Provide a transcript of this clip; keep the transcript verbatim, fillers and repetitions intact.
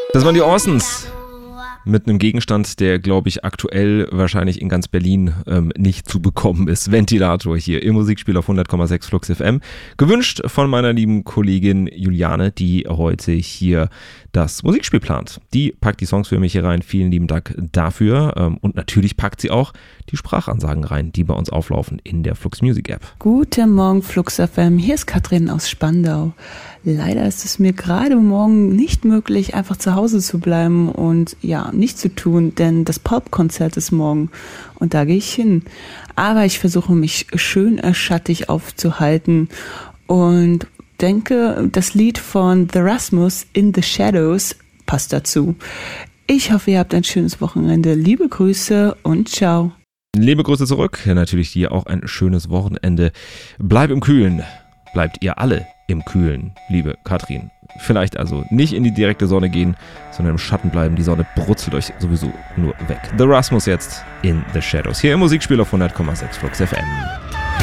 Das waren die Orsons mit einem Gegenstand, der, glaube ich, aktuell wahrscheinlich in ganz Berlin ähm, nicht zu bekommen ist. Ventilator hier im Musikspiel auf hundert Komma sechs Flux F M. Gewünscht von meiner lieben Kollegin Juliane, die heute hier das Musikspiel plant. Die packt die Songs für mich hier rein. Vielen lieben Dank dafür. Ähm, und natürlich packt sie auch die Sprachansagen rein, die bei uns auflaufen in der Flux Music App. Guten Morgen, Flux F M. Hier ist Katrin aus Spandau. Leider ist es mir gerade morgen nicht möglich, einfach zu Hause zu bleiben und ja, nichts zu tun, denn das Pulp-Konzert ist morgen und da gehe ich hin. Aber ich versuche mich schön schattig aufzuhalten und denke, das Lied von The Rasmus, In the Shadows, passt dazu. Ich hoffe, ihr habt ein schönes Wochenende. Liebe Grüße und ciao. Liebe Grüße zurück. Natürlich dir auch ein schönes Wochenende. Bleib im Kühlen. Bleibt ihr alle im Kühlen, liebe Katrin. Vielleicht also nicht in die direkte Sonne gehen, sondern im Schatten bleiben. Die Sonne brutzelt euch sowieso nur weg. The Rasmus jetzt, In the Shadows. Hier im Musikspiel auf hundert Komma sechs Flux F M.